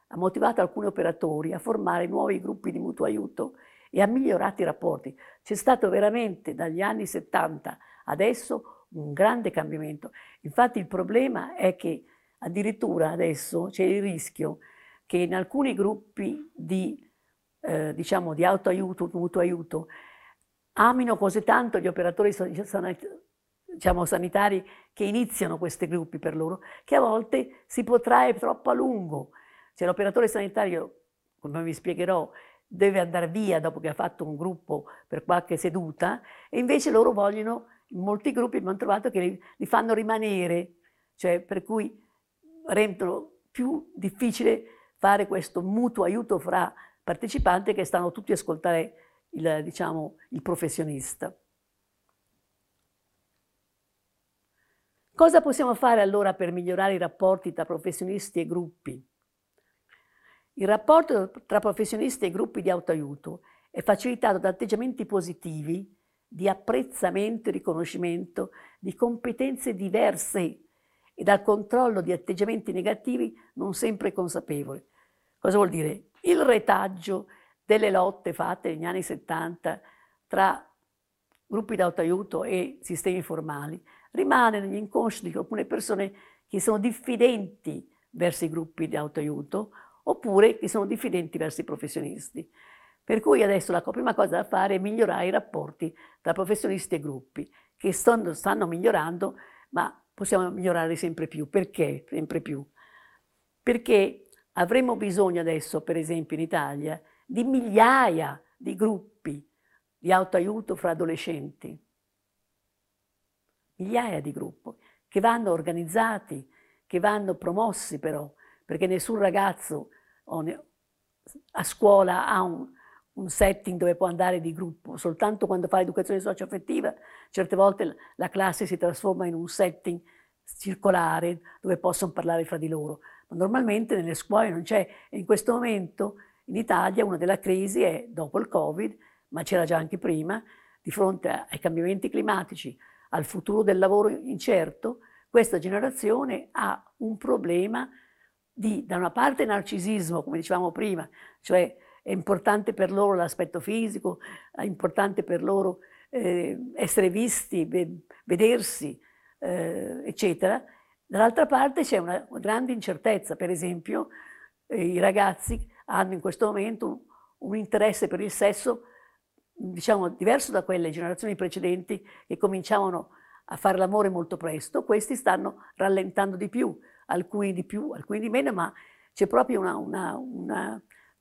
ha motivato alcuni operatori a formare nuovi gruppi di mutuo aiuto e ha migliorato i rapporti. C'è stato veramente dagli anni '70 adesso un grande cambiamento. Infatti il problema è che addirittura adesso c'è il rischio che in alcuni gruppi diciamo di autoaiuto, mutuo aiuto, amino così tanto gli operatori diciamo, sanitari che iniziano questi gruppi per loro, che a volte si protrae troppo a lungo. Cioè l'operatore sanitario, come vi spiegherò, deve andare via dopo che ha fatto un gruppo per qualche seduta e invece loro vogliono, in molti gruppi abbiamo trovato che li fanno rimanere, cioè per cui rendono più difficile fare questo mutuo aiuto fra partecipanti che stanno tutti a ascoltare diciamo, il professionista. Cosa possiamo fare allora per migliorare i rapporti tra professionisti e gruppi? Il rapporto tra professionisti e gruppi di autoaiuto è facilitato da atteggiamenti positivi di apprezzamento e riconoscimento di competenze diverse e dal controllo di atteggiamenti negativi non sempre consapevoli. Cosa vuol dire? Il retaggio delle lotte fatte negli anni '70 tra gruppi di autoaiuto e sistemi formali rimane negli inconsci di alcune persone che sono diffidenti verso i gruppi di autoaiuto oppure che sono diffidenti verso i professionisti. Per cui adesso la prima cosa da fare è migliorare i rapporti tra professionisti e gruppi, che stanno migliorando, ma possiamo migliorare sempre più. Perché sempre più? Perché avremo bisogno adesso, per esempio in Italia, di migliaia di gruppi di autoaiuto fra adolescenti. Migliaia di gruppi che vanno organizzati, che vanno promossi però, perché nessun ragazzo a scuola ha un setting dove può andare di gruppo, soltanto quando fa educazione socioaffettiva, certe volte la classe si trasforma in un setting circolare dove possono parlare fra di loro, ma normalmente nelle scuole non c'è. E in questo momento in Italia una delle crisi è dopo il Covid, ma c'era già anche prima, di fronte ai cambiamenti climatici, al futuro del lavoro incerto, questa generazione ha un problema da una parte narcisismo, come dicevamo prima, cioè è importante per loro l'aspetto fisico, è importante per loro essere visti, vedersi, eccetera. Dall'altra parte c'è una grande incertezza, per esempio i ragazzi hanno in questo momento un interesse per il sesso diciamo diverso da quelle generazioni precedenti che cominciavano a fare l'amore molto presto, questi stanno rallentando di più, alcuni di meno, ma c'è proprio una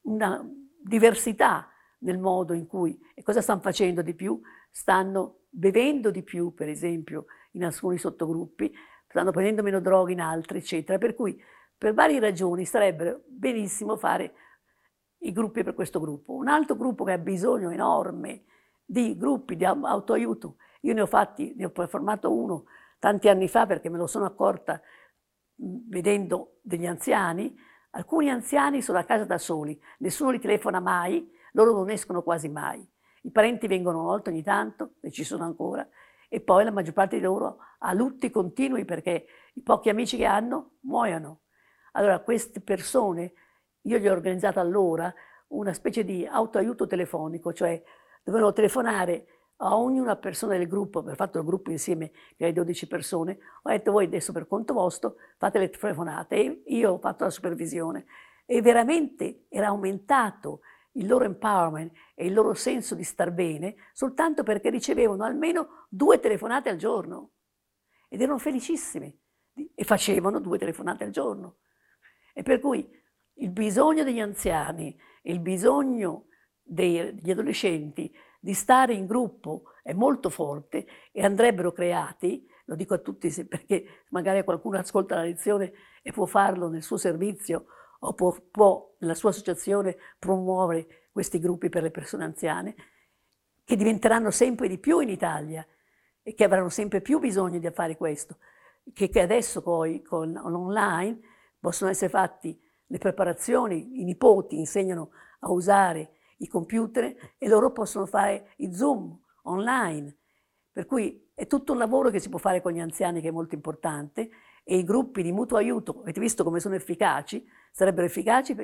diversità nel modo in cui, e cosa stanno facendo di più? Stanno bevendo di più, per esempio, in alcuni sottogruppi, stanno prendendo meno droghe in altri, eccetera, per cui per varie ragioni sarebbe benissimo fare i gruppi per questo gruppo. Un altro gruppo che ha bisogno enorme di gruppi di autoaiuto, io ne ho formato uno tanti anni fa perché me lo sono accorta vedendo degli anziani. Alcuni anziani sono a casa da soli, nessuno li telefona mai, loro non escono quasi mai. I parenti vengono una volta ogni tanto, e ci sono ancora, e poi la maggior parte di loro ha lutti continui perché i pochi amici che hanno muoiono. Allora queste persone, io gli ho organizzato allora una specie di autoaiuto telefonico, cioè dovevano telefonare a ognuna persona del gruppo, abbiamo fatto il gruppo insieme che 12 persone, ho detto voi adesso per conto vostro fate le telefonate e io ho fatto la supervisione e veramente era aumentato il loro empowerment e il loro senso di star bene soltanto perché ricevevano almeno 2 telefonate al giorno ed erano felicissimi e facevano 2 telefonate al giorno. E per cui il bisogno degli anziani e il bisogno degli adolescenti di stare in gruppo è molto forte e andrebbero creati, lo dico a tutti perché magari qualcuno ascolta la lezione e può farlo nel suo servizio o può nella sua associazione promuovere questi gruppi per le persone anziane, che diventeranno sempre di più in Italia e che avranno sempre più bisogno di fare questo, che adesso poi con l'online possono essere fatti le preparazioni, i nipoti insegnano a usare i computer e loro possono fare i Zoom online. Per cui è tutto un lavoro che si può fare con gli anziani che è molto importante e i gruppi di mutuo aiuto, avete visto come sono efficaci, sarebbero efficaci